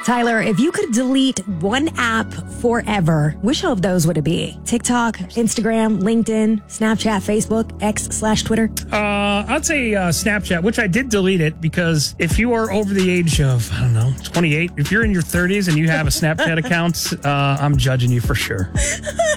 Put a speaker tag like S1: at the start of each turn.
S1: Tyler, if you could delete one app forever, which of those would it be? TikTok, Instagram, LinkedIn, Snapchat, Facebook, X/Twitter?
S2: I'd say Snapchat, which I did delete it because if you are over the age of, 28, if you're in your 30s and you have a Snapchat account, I'm judging you for sure.